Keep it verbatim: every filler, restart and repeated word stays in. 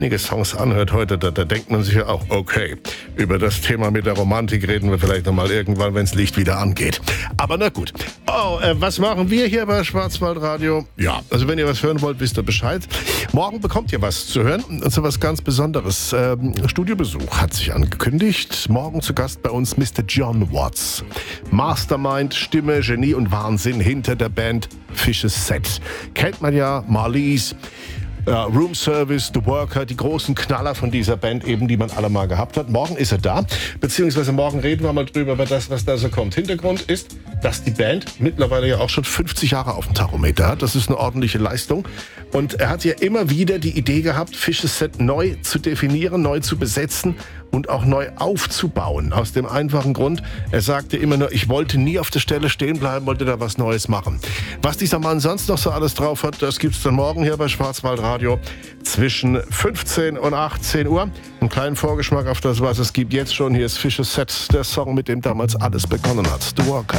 einige Songs anhört heute, da, da denkt man sich ja auch, okay, über das Thema mit der Romantik reden wir vielleicht nochmal irgendwann, wenn das Licht wieder angeht. Aber na gut. Oh, äh, was machen wir hier bei Schwarzwaldradio? Ja, also wenn ihr was hören wollt, wisst ihr Bescheid. Morgen bekommt ihr was zu hören, und so was ganz Besonderes. Ähm, Studiobesuch hat sich angekündigt. Morgen zu Gast bei uns Mister John Watts. Mastermind, Stimme, Genie und Wahnsinn hinter der Band Fishes Set. Kennt man ja, Marlies, Uh, Room Service, The Worker, die großen Knaller von dieser Band eben, die man alle mal gehabt hat. Morgen ist er da, beziehungsweise morgen reden wir mal drüber, über das, was da so kommt. Hintergrund ist, dass die Band mittlerweile ja auch schon fünfzig Jahre auf dem Tachometer hat. Das ist eine ordentliche Leistung. Und er hat ja immer wieder die Idee gehabt, Fishes Set neu zu definieren, neu zu besetzen und auch neu aufzubauen. Aus dem einfachen Grund, er sagte immer nur, ich wollte nie auf der Stelle stehen bleiben, wollte da was Neues machen. Was dieser Mann sonst noch so alles drauf hat, das gibt's dann morgen hier bei Schwarzwaldradio zwischen fünfzehn und achtzehn Uhr. Einen kleinen Vorgeschmack auf das, was es gibt jetzt schon. Hier ist Fishes Set, der Song, mit dem damals alles begonnen hat. The Walker.